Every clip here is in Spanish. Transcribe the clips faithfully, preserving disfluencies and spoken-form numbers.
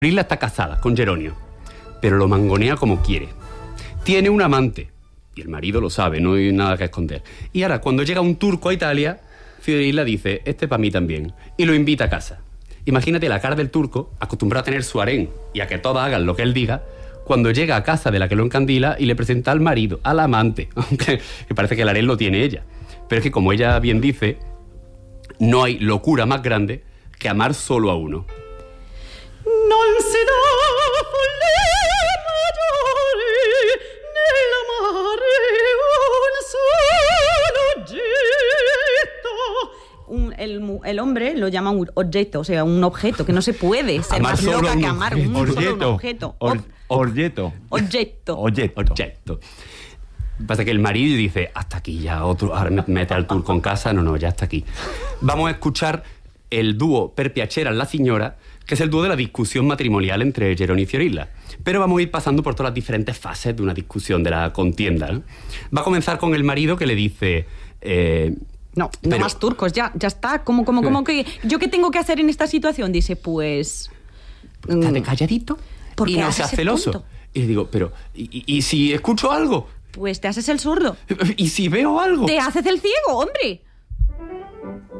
Fiorilla está casada con Geronio, pero lo mangonea como quiere. Tiene un amante, y el marido lo sabe, no hay nada que esconder. Y ahora, cuando llega un turco a Italia, Fiorilla dice, este para mí también, y lo invita a casa. Imagínate la cara del turco, acostumbrado a tener su harén y a que todas hagan lo que él diga, cuando llega a casa de la que lo encandila y le presenta al marido, al amante, aunque parece que el harén lo tiene ella. Pero es que, como ella bien dice, no hay locura más grande que amar solo a uno. Non si dà follia maggiore nell'amare un solo oggetto. Un, el, el hombre lo llama un objeto, o sea, un objeto, que no se puede ser Amar más loca un que amar un objeto. solo un objeto. Or- Ob- Objeto. objeto. Objeto. Objeto. Pasa que el marido dice, hasta aquí ya, otro, ahora me mete al turco en casa, no, no, ya hasta aquí. Vamos a escuchar el dúo Per piacere alla signora, que es el dúo de la discusión matrimonial entre Geronio y Fiorilla. Pero vamos a ir pasando por todas las diferentes fases de una discusión, de la contienda, ¿no? Va a comenzar con el marido que le dice... Eh, No, no pero- más turcos, ya, ya está. ¿Cómo, cómo, cómo que ¿yo qué tengo que hacer en esta situación? Dice, pues... Estate calladito ¿Por y qué no haces seas el celoso. tonto? Y le digo, pero, ¿y, y, y si escucho algo? Pues te haces el zurdo. ¿Y si veo algo? Te haces el ciego, hombre.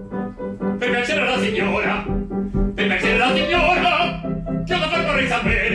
Per piacere alla signora, per piacere alla signora, che ho da far vorrei sapere.